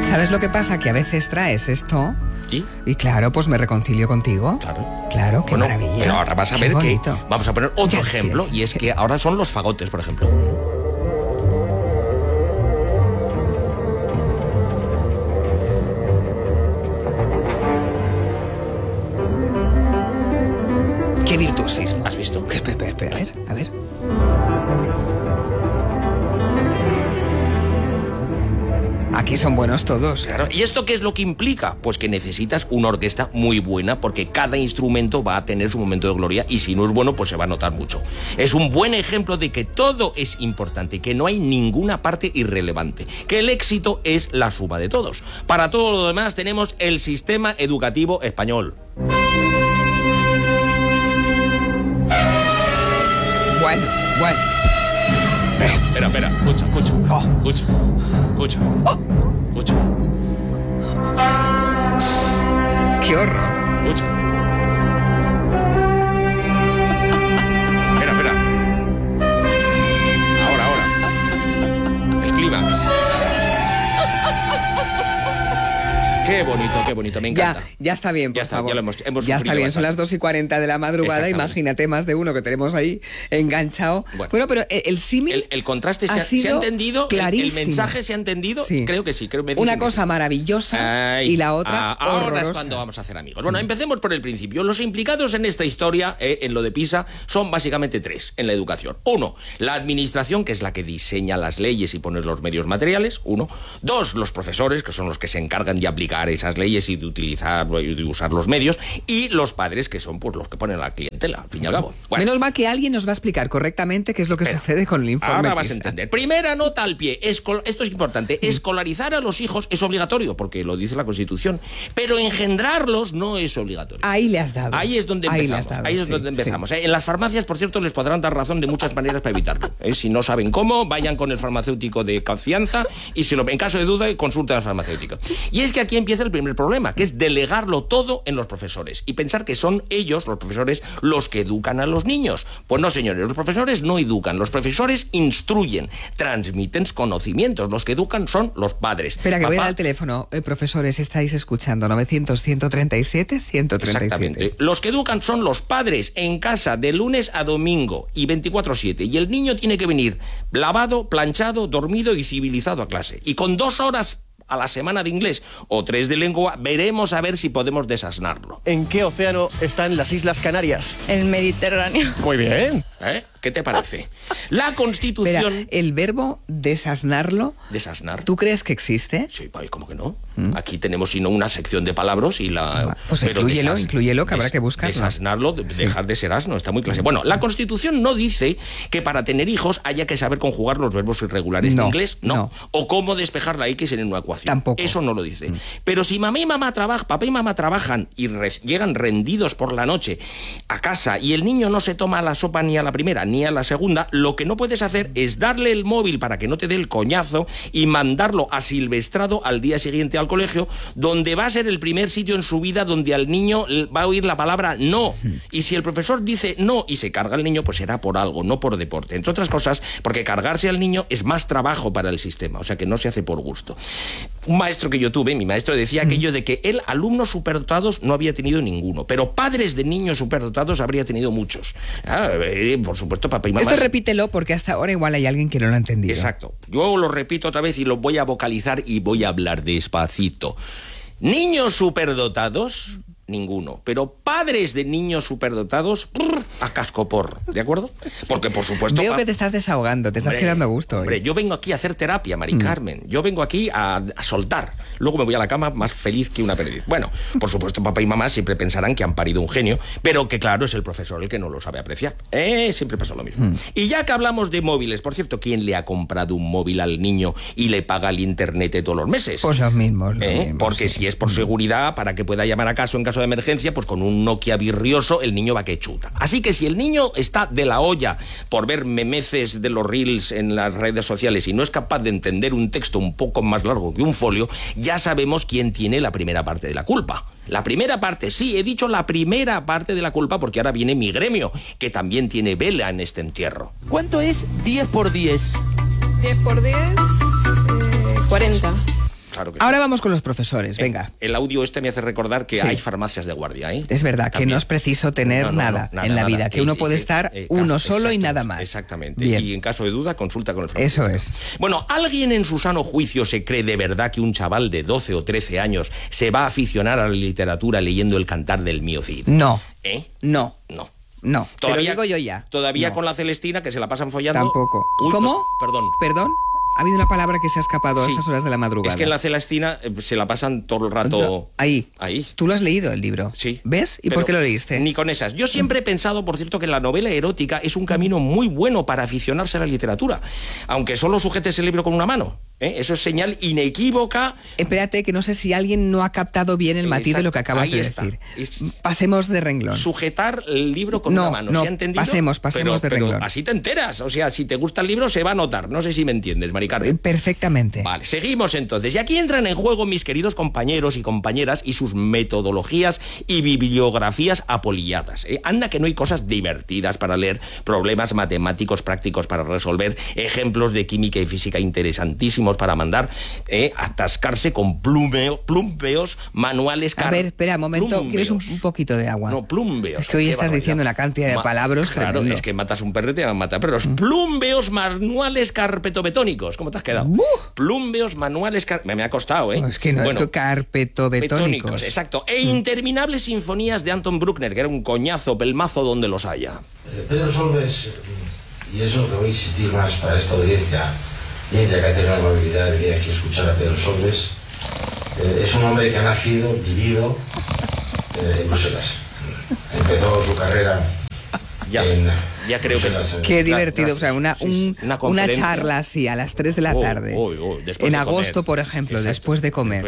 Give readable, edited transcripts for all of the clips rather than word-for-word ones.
¿Sabes lo que pasa? Que a veces traes esto y claro, pues me reconcilio contigo. Claro, qué maravilla. Pero ahora vas a ver que vamos a poner otro Ya, ejemplo, y es que ahora son los fagotes, por ejemplo. Qué virtuosismo. ¿Has visto? Espera, a ver. Aquí son buenos todos. Claro. ¿Y esto qué es lo que implica? Pues que necesitas una orquesta muy buena, porque cada instrumento va a tener su momento de gloria, y si no es bueno, pues se va a notar mucho. Es un buen ejemplo de que todo es importante, que no hay ninguna parte irrelevante, que el éxito es la suma de todos. Para todo lo demás tenemos el sistema educativo español. Bueno. Espera, escucha. ¡Qué horror! Escucha. Espera. Ahora. El clímax. Qué bonito, me encanta. Ya está bien, por favor. Ya lo hemos ya está bien, bastante. son las 2:40 de la madrugada, imagínate más de uno que tenemos ahí enganchado. Bueno, pero el símil... El contraste ha se ha entendido, clarísimo. el mensaje se ha entendido, Sí. Creo que sí. Una cosa maravillosa y la otra ahora horrorosa. es cuando vamos a hacer amigos. Bueno, empecemos por el principio. Los implicados en esta historia, en lo de PISA, son básicamente tres en la educación. 1, la administración, que es la que diseña las leyes y pone los medios materiales. 1. 2, los profesores, que son los que se encargan de aplicar esas leyes y de utilizar y de usar los medios, y los padres, que son pues los que ponen a la clientela, al fin y al cabo. Bueno. Menos mal que alguien nos va a explicar correctamente qué es lo que sucede con el informe. Ahora vas a PISA. entender. Primera nota al pie. Esto es importante. Escolarizar a los hijos es obligatorio, porque lo dice la Constitución, pero engendrarlos no es obligatorio. Ahí le has dado. Ahí es donde empezamos. En las farmacias, por cierto, les podrán dar razón de muchas maneras para evitarlo. Si no saben cómo, vayan con el farmacéutico de confianza, y en caso de duda, consulten al farmacéutico. Y es que aquí empieza el primer problema, que es delegarlo todo en los profesores y pensar que son ellos, los profesores, los que educan a los niños. Pues no, señores, los profesores no educan, los profesores instruyen, transmiten conocimientos, los que educan son los padres. Espera, que voy a dar el teléfono. Profesores, estáis escuchando 900-137-137. Exactamente. Los que educan son los padres en casa de lunes a domingo y 24/7, y el niño tiene que venir lavado, planchado, dormido y civilizado a clase. Y con 2 horas a la semana de inglés o 3 de lengua, veremos a ver si podemos desasnarlo. ¿En qué océano están las Islas Canarias? El Mediterráneo. Muy bien. ¿Qué te parece? La Constitución... Espera, el verbo desasnarlo... ¿Desasnar? ¿Tú crees que existe? Sí, ¿cómo que no? Aquí tenemos sino una sección de palabras y la... Pues inclúyelo, que habrá que buscarlo. Desasnarlo, dejar de ser asno, está muy clase. Bueno, la Constitución no dice que para tener hijos haya que saber conjugar los verbos irregulares de inglés, no. O cómo despejar la X en una ecuación. Tampoco. Eso no lo dice. Pero si papá y mamá trabajan y llegan rendidos por la noche a casa, y el niño no se toma la sopa ni a la primera ni a la segunda, lo que no puedes hacer es darle el móvil para que no te dé el coñazo y mandarlo asilvestrado al día siguiente al colegio, donde va a ser el primer sitio en su vida donde al niño va a oír la palabra no. Y si el profesor dice no y se carga al niño, pues será por algo, no por deporte. Entre otras cosas, porque cargarse al niño es más trabajo para el sistema, o sea que no se hace por gusto. Un maestro que yo tuve, mi maestro, decía aquello de que él, alumnos superdotados, no había tenido ninguno, pero padres de niños superdotados habría tenido muchos. Por supuesto, papá y mamá... Esto repítelo, porque hasta ahora igual hay alguien que no lo ha entendido. Exacto. Yo lo repito otra vez y lo voy a vocalizar y voy a hablar despacito. Niños superdotados... ninguno. Pero padres de niños superdotados, a cascopor, ¿de acuerdo? Porque, por supuesto... Veo que te estás desahogando, te estás quedando a gusto. Hombre, yo vengo aquí a hacer terapia, Mari Carmen. Yo vengo aquí a soltar. Luego me voy a la cama más feliz que una perdiz. Bueno, por supuesto, papá y mamá siempre pensarán que han parido un genio, pero que, claro, es el profesor el que no lo sabe apreciar. Siempre pasa lo mismo. Y ya que hablamos de móviles, por cierto, ¿quién le ha comprado un móvil al niño y le paga el internet de todos los meses? Pues los mismos. Porque si es por seguridad, para que pueda llamar a casa en caso de emergencia, pues con un Nokia virrioso el niño va que chuta. Así que si el niño está de la olla por ver memeces de los reels en las redes sociales y no es capaz de entender un texto un poco más largo que un folio, ya sabemos quién tiene la primera parte de la culpa. La primera parte, sí, he dicho la primera parte de la culpa, porque ahora viene mi gremio, que también tiene vela en este entierro. ¿Cuánto es 10 por 10? 10 por 10, 40. Claro que Ahora sí. vamos con los profesores, venga. El audio este me hace recordar que hay farmacias de guardia, ¿eh? Es verdad, También. que no es preciso tener nada en la vida, que uno puede estar uno solo y nada más. Exactamente. Bien. Y en caso de duda, consulta con el farmacéutico. Eso es. Bueno, ¿alguien en su sano juicio se cree de verdad que un chaval de 12 o 13 años se va a aficionar a la literatura leyendo el Cantar del Mío Cid? No. No. Todavía, te lo digo yo ya. Todavía con la Celestina, que se la pasan follando. Tampoco. Uy, ¿Cómo? Perdón. Ha habido una palabra que se ha escapado a estas horas de la madrugada. Es que en la Celestina se la pasan todo el rato... Ahí. Tú lo has leído, el libro. Sí. ¿Ves? ¿Y por qué lo leíste? Ni con esas. Yo siempre he pensado, por cierto, que la novela erótica es un camino muy bueno para aficionarse a la literatura. Aunque solo sujetes el libro con una mano. Eso es señal inequívoca. Espérate, que no sé si alguien no ha captado bien el matiz de lo que acabas de decir. Pasemos de renglón. Sujetar el libro con una mano. ¿Se ha entendido? Pasemos de renglón. Pero así te enteras. O sea, si te gusta el libro se va a notar. No sé si me entiendes, Mari Carmen. Perfectamente. Vale, seguimos entonces. Y aquí entran en juego mis queridos compañeros y compañeras y sus metodologías y bibliografías apolilladas. Anda que no hay cosas divertidas para leer, problemas matemáticos prácticos para resolver, ejemplos de química y física interesantísimos para mandar atascarse con plumbeos manuales. A ver, espera un momento, ¿quieres un poquito de agua? No, plumbeos. Es que hoy estás diciendo una cantidad de palabras. Claro, tremendo. es que matas un perro y te van a matar perros. Plumbeos manuales carpetobetónicos. ¿Cómo te has quedado? Plumbeos manuales me ha costado, ¿eh? No, es que no, es que carpetobetónicos. Exacto. E interminables sinfonías de Anton Bruckner, que era un coñazo, pelmazo donde los haya. Pedro Solbes, y es lo que voy a insistir más para esta audiencia, y ya que ha tenido la amabilidad de venir aquí a escuchar a Pedro Solbes, es un hombre que ha nacido, vivido en Bruselas. Empezó su carrera ya creo que qué divertido, o sea, una charla así a las 3 de la tarde. En agosto, por ejemplo, después de comer.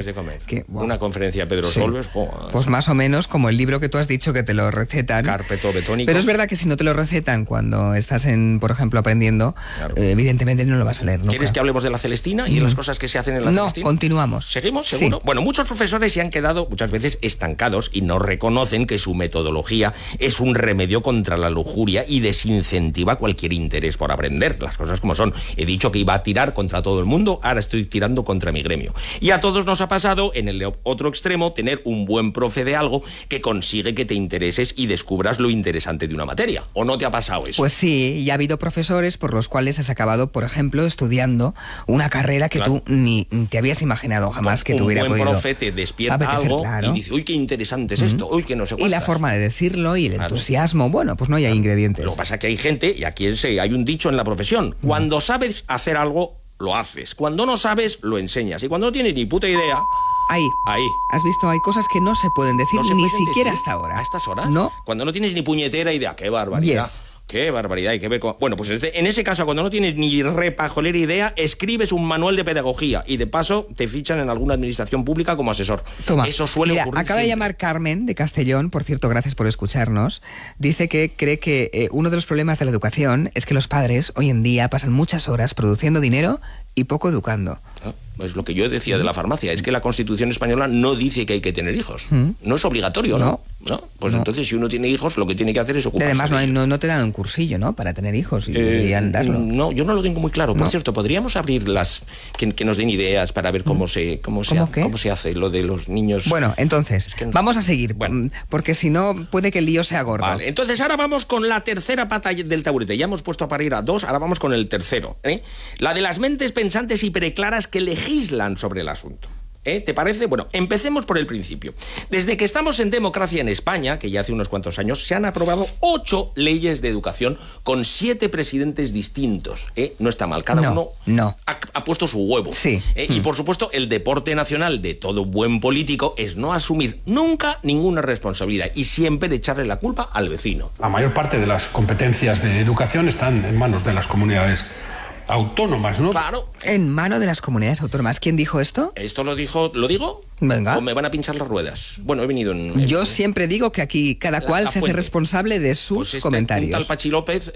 Una conferencia de Pedro Solbes. Pues más o menos como el libro que tú has dicho que te lo recetan. Carpetobetónico. Pero es verdad que si no te lo recetan cuando estás por ejemplo, aprendiendo, evidentemente no lo vas a leer nunca. ¿Quieres que hablemos de la Celestina y de las cosas que se hacen en la Celestina? No, continuamos. ¿Seguimos? ¿Seguro? Sí. Bueno, muchos profesores se han quedado muchas veces estancados y no reconocen que su metodología es un remedio contra la lujuria y desincentiva cualquier interés por aprender, las cosas como son. He dicho que iba a tirar contra todo el mundo, ahora estoy tirando contra mi gremio. Y a todos nos ha pasado, en el otro extremo, tener un buen profe de algo que consigue que te intereses y descubras lo interesante de una materia. ¿O no te ha pasado eso? Pues sí, y ha habido profesores por los cuales has acabado, por ejemplo, estudiando una carrera que tú ni te habías imaginado jamás que tuviera podido. Un buen profe te despierta algo y dice, uy, qué interesante es esto, uy, que no sé cuántas. Y la forma de decirlo y el entusiasmo, bueno, pues no hay ingredientes. Lo que pasa es que hay gente, y aquí hay un dicho en la profesión, cuando sabes hacer algo, lo haces. Cuando no sabes, lo enseñas. Y cuando no tienes ni puta idea... Ahí. ¿Has visto? Hay cosas que no se pueden decir ni siquiera hasta ahora. ¿A estas horas? No. Cuando no tienes ni puñetera idea. ¡Qué barbaridad! Yes. ¡Qué barbaridad! Hay que ver bueno, pues en ese caso, cuando no tienes ni repajolera idea, escribes un manual de pedagogía y de paso te fichan en alguna administración pública como asesor. Toma. Eso suele ocurrir acaba de llamar Carmen de Castellón, por cierto, gracias por escucharnos. Dice que cree que uno de los problemas de la educación es que los padres hoy en día pasan muchas horas produciendo dinero y poco educando. Es lo que yo decía de la farmacia, es que la Constitución española no dice que hay que tener hijos. No es obligatorio, ¿no? Pues entonces si uno tiene hijos, lo que tiene que hacer es ocuparse. Además no te dan un cursillo, ¿no? Para tener hijos y deberían darlo. No, yo no lo tengo muy claro. Por cierto, podríamos abrirlas, que nos den ideas para ver cómo se hace lo de los niños. Bueno, entonces, vamos a seguir, porque si no puede que el lío sea gordo. Vale, entonces ahora vamos con la tercera pata del taburete. Ya hemos puesto a parir a 2, ahora vamos con el tercero. La de las mentes pensantes y preclaras que legislan sobre el asunto. ¿Te parece? Bueno, empecemos por el principio. Desde que estamos en democracia en España, que ya hace unos cuantos años, se han aprobado 8 leyes de educación con 7 presidentes distintos. No está mal, cada uno ha puesto su huevo. Sí. Y por supuesto, el deporte nacional de todo buen político es no asumir nunca ninguna responsabilidad y siempre echarle la culpa al vecino. La mayor parte de las competencias de educación están en manos de las comunidades autónomas, ¿no? Claro. En mano de las comunidades autónomas. ¿Quién dijo esto? Esto lo digo. Venga. O me van a pinchar las ruedas. Bueno, he venido en... Yo siempre digo que aquí cada cual se hace responsable de sus comentarios. Un tal Pachi López,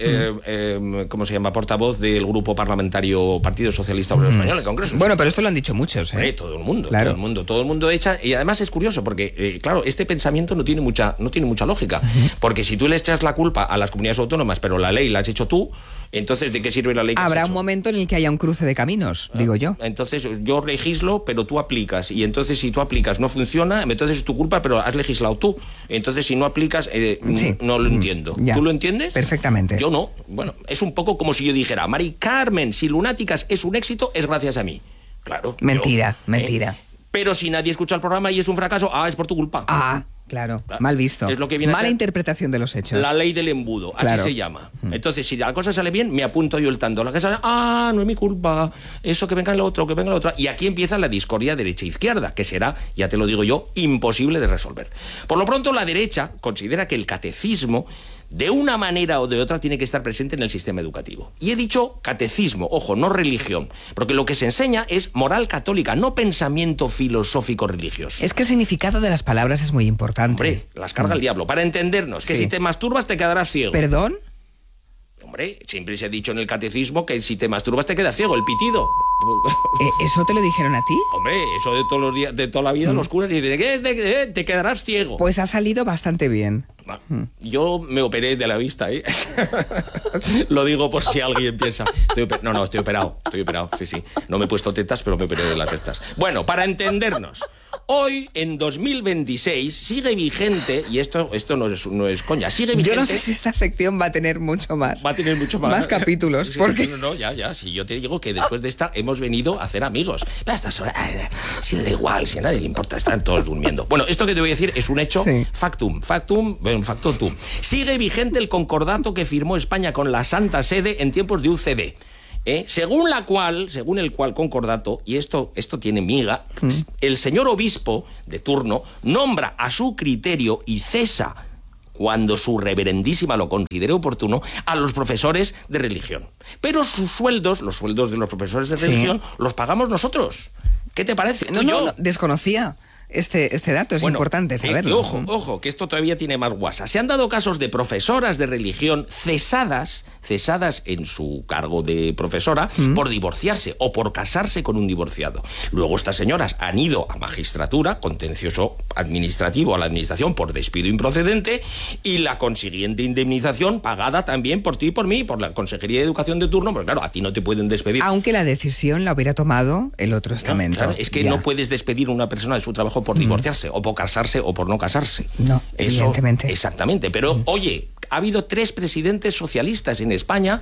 ¿cómo se llama? Portavoz del grupo parlamentario Partido Socialista Obrero Español en Congreso. Bueno, pero esto lo han dicho muchos, Todo el mundo, claro. todo el mundo echa. Y además es curioso porque, claro, este pensamiento no tiene mucha lógica. Porque si tú le echas la culpa a las comunidades autónomas, pero la ley la has hecho tú, Entonces, ¿de qué sirve la ley? Habrá un momento en el que haya un cruce de caminos, digo yo. Entonces, yo legislo, pero tú aplicas. Y entonces, si tú aplicas no funciona, entonces es tu culpa, pero has legislado tú. Entonces, si no aplicas, Sí. no lo entiendo. Ya. ¿Tú lo entiendes? Perfectamente. Yo no. Bueno, es un poco como si yo dijera, Mari Carmen, si Lunáticas es un éxito, es gracias a mí. Claro. Mentira, mentira. Pero si nadie escucha el programa y es un fracaso, es por tu culpa. Claro, mal visto. Es lo que viene a Mala ser interpretación de los hechos. la ley del embudo, Claro. así se llama. Entonces, si la cosa sale bien, me apunto yo el tanto. La que sale, no es mi culpa, eso que venga el otro, que venga la otra. Y aquí empieza la discordia derecha-izquierda, que será, ya te lo digo yo, imposible de resolver. Por lo pronto, la derecha considera que el catecismo, de una manera o de otra, tiene que estar presente en el sistema educativo. Y he dicho catecismo, ojo, no religión, porque lo que se enseña es moral católica, no pensamiento filosófico religioso. Es que el significado de las palabras es muy importante. Hombre, las carga el diablo. Para entendernos, que Sí. si te masturbas te quedarás ciego. ¿Perdón? Hombre, siempre se ha dicho en el catecismo que si te masturbas te quedas ciego, el pitido. ¿Eso te lo dijeron a ti? Hombre, eso de todos los días, de toda la vida los curas dicen que te quedarás ciego. Pues ha salido bastante bien. Yo me operé de la vista, ¿eh? Lo digo por si alguien piensa. Estoy operado, sí. No me he puesto tetas, pero me operé de las tetas. Bueno, para entendernos, hoy, en 2026, sigue vigente, y esto no es coña, sigue vigente... Yo no sé si esta sección va a tener mucho más. Va a tener mucho más. Más capítulos, Sí, porque... No, ya. Si yo te digo que después de esta hemos venido a hacer amigos. Pero a estas horas, si le da igual, si a nadie le importa, están todos durmiendo. Bueno, esto que te voy a decir es un hecho Sí. factum. Sigue vigente el concordato que firmó España con la Santa Sede en tiempos de UCD. Según el cual concordato, y esto tiene miga, el señor obispo de turno nombra a su criterio y cesa, cuando su reverendísima lo considere oportuno, a los profesores de religión. Pero sus sueldos, los sueldos de los profesores de religión, los pagamos nosotros. ¿Qué te parece? No, desconocía este dato, es importante saberlo. Ojo, que esto todavía tiene más guasa. Se han dado casos de profesoras de religión cesadas en su cargo de profesora por divorciarse o por casarse con un divorciado. Luego estas señoras han ido a magistratura, contencioso administrativo a la administración por despido improcedente, y la consiguiente indemnización pagada también por ti y por mí, por la Consejería de Educación de turno, porque claro, a ti no te pueden despedir. Aunque la decisión la hubiera tomado el otro estamento. Claro, es que no puedes despedir a una persona de su trabajo por divorciarse, o por casarse, o por no casarse. No, evidentemente. Exactamente. Pero, oye, ha habido 3 presidentes socialistas en España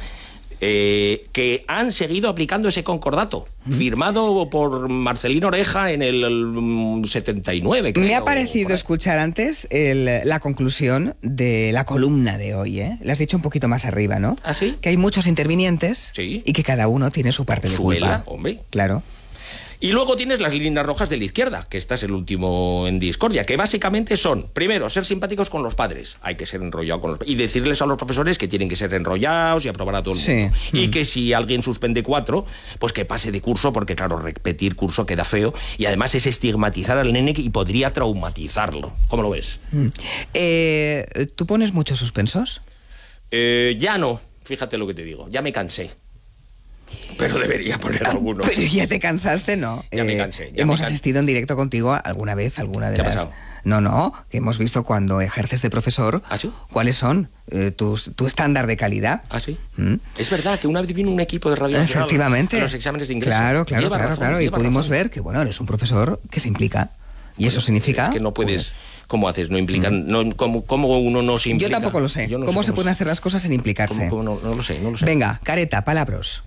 que han seguido aplicando ese concordato, firmado por Marcelino Oreja en el 79, creo. Me ha parecido escuchar antes la conclusión de la columna de hoy, ¿eh? Le has dicho un poquito más arriba, ¿no? ¿Ah, sí? Que hay muchos intervinientes y que cada uno tiene su parte de culpa. Hombre. Claro. Y luego tienes las líneas rojas de la izquierda, que este es el último en discordia, que básicamente son, primero, ser simpáticos con los padres. Hay que ser enrollado con los padres. Y decirles a los profesores que tienen que ser enrollados y aprobar a todo el mundo. Y que si alguien suspende 4, pues que pase de curso, porque claro, repetir curso queda feo. Y además es estigmatizar al nene y podría traumatizarlo. ¿Cómo lo ves? ¿Tú pones muchos suspensos? Ya no, fíjate lo que te digo. Ya me cansé. Pero debería poner algunos. Pero ya te cansaste, ¿no? Ya me cansé. Hemos asistido en directo contigo alguna de ¿Qué las... ha pasado? No, que hemos visto cuando ejerces de profesor. ¿Ah, sí? ¿Cuáles son tu estándar de calidad? ¿Ah, sí? Es verdad que una vez vino un equipo de Radio Nacional Efectivamente. a los exámenes de ingreso. Claro. Y pudimos ver que, bueno, eres un profesor que se implica. Y eso significa... Es que no puedes... ¿Cómo haces? No implican... ¿Cómo uno no se implica? Yo tampoco lo sé. ¿Cómo se pueden hacer las cosas sin implicarse? ¿Cómo no lo sé. Venga, careta, palabras.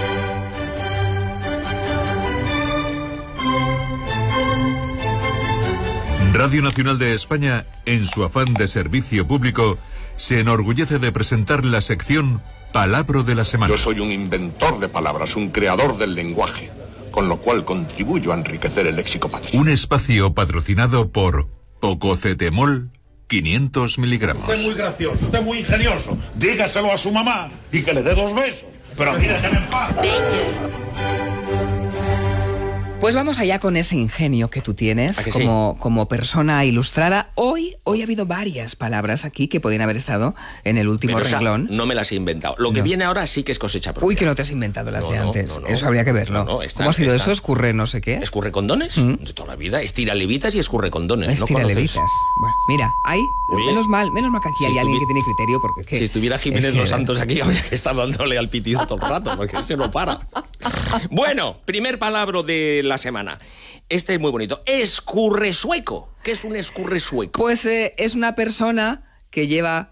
Radio Nacional de España, en su afán de servicio público, se enorgullece de presentar la sección Palabra de la Semana. Yo soy un inventor de palabras, un creador del lenguaje, con lo cual contribuyo a enriquecer el léxico patrio. Un espacio patrocinado por Pococetemol 500 miligramos. Usted es muy gracioso, usted es muy ingenioso. Dígaselo a su mamá y que le dé 2 besos. Pero a mí déjeme en paz. Pues vamos allá con ese ingenio que tú tienes como persona ilustrada. Hoy ha habido varias palabras aquí que podrían haber estado en el último renglón. No me las he inventado. Lo que viene ahora sí que es cosecha propia. Uy, que no te has inventado las de antes. Eso habría que verlo. ¿Cómo ha sido eso? ¿Escurre no sé qué? ¿Escurre condones? De toda la vida. Estira levitas y escurre condones. Estira levitas. Bueno, mira, ahí, menos mal que aquí hay alguien que tiene criterio, porque si estuviera Jiménez Los Santos aquí, habría que estar dándole al pitido todo el rato, porque se no para. Bueno, primer palabra de la semana. Este es muy bonito. Escurresueco. ¿Qué es un escurresueco? Pues es una persona que lleva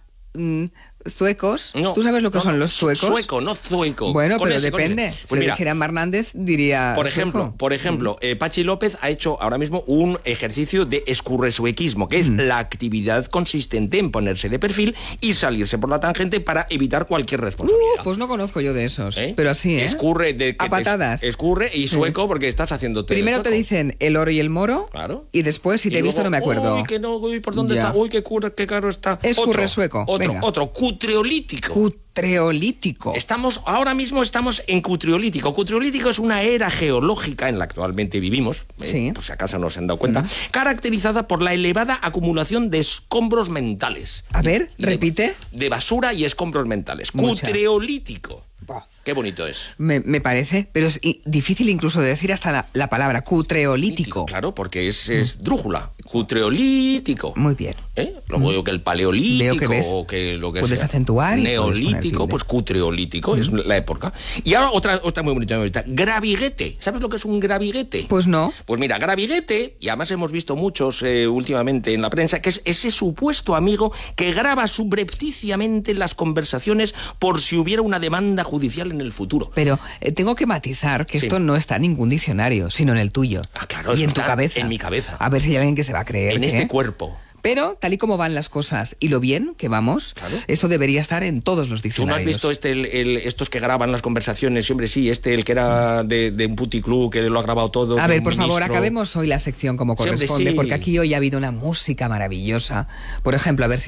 zuecos. ¿Tú sabes lo que son los zuecos? Sueco, no zueco. Bueno, pero depende. Pues si dijera Hernández, diría Por ejemplo, Pachi López ha hecho ahora mismo un ejercicio de escurresuequismo, que es la actividad consistente en ponerse de perfil y salirse por la tangente para evitar cualquier responsabilidad. Pues no conozco yo de esos, pero así, Escurre a patadas. Escurre y sueco porque estás haciéndote. Primero te dicen el oro y el moro. Claro. Y después, si te he visto, no me acuerdo. Uy, que no, ¿por dónde está? Uy, qué caro está. Escurresueco. Otro, cutreolítico. Cutreolítico. Ahora mismo estamos en Cutreolítico. Cutreolítico es una era geológica en la que actualmente vivimos, por si acaso no se han dado cuenta, caracterizada por la elevada acumulación de escombros mentales. A ver, repite. De basura y escombros mentales. Cutreolítico. Qué bonito es. Me parece, pero es difícil incluso de decir hasta la palabra cutreolítico. Claro, porque es drújula. Cutreolítico. Muy bien. Luego veo que el paleolítico, veo que ves. O que lo que puedes sea. Acentuar. Neolítico, pues cutreolítico, es la época. Y ahora otra muy bonita. Graviguete. ¿Sabes lo que es un graviguete? Pues no. Pues mira, graviguete, y además hemos visto muchos últimamente en la prensa, que es ese supuesto amigo que graba subrepticiamente las conversaciones por si hubiera una demanda judicial en el futuro. Pero tengo que matizar que esto no está en ningún diccionario, sino en el tuyo. Ah, claro, y en está tu cabeza. En mi cabeza. A ver si hay alguien que se va a creer. En este cuerpo. Pero, tal y como van las cosas y lo bien que vamos, esto debería estar en todos los diccionarios. ¿Tú no has visto estos que graban las conversaciones? Hombre, sí, el que era de un puticlub, que lo ha grabado todo. A ver, por favor, acabemos hoy la sección como corresponde, sí. porque aquí hoy ha habido una música maravillosa. Por ejemplo, a ver si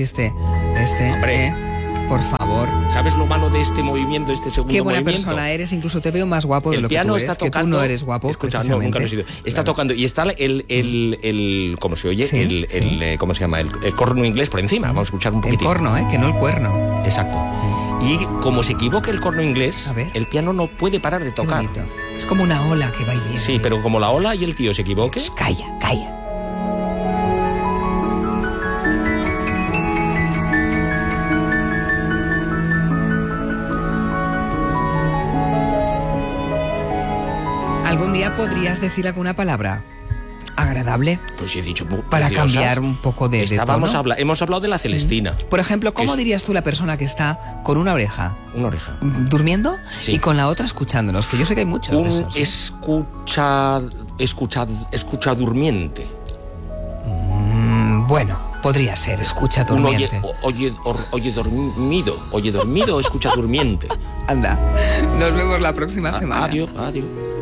Hombre. Por favor. ¿Sabes lo malo de este movimiento, este segundo movimiento? Qué buena persona eres, incluso te veo más guapo de lo que tú eres, que tú no eres guapo. Escucha, no, nunca lo he sido. Está tocando y está el ¿cómo se oye? ¿Cómo se llama? El corno inglés por encima. Vamos a escuchar un poquitín. El corno, que no el cuerno. Exacto. Y como se equivoque el corno inglés, el piano no puede parar de tocar. Es como una ola que va y viene. Sí, pero como la ola y el tío se equivoque... Calla. ¿Algún día podrías decir alguna palabra agradable? Pues sí, he dicho para cambiar un poco de tono. Hemos hablado de la Celestina. Por ejemplo, ¿cómo dirías tú la persona que está con una oreja? Una oreja. ¿Durmiendo? Sí. Y con la otra escuchándonos, que yo sé que hay muchos de esos. Escucha durmiente. Bueno, podría ser escucha durmiente. Oye dormido, escucha durmiente. Anda, nos vemos la próxima semana. Adiós.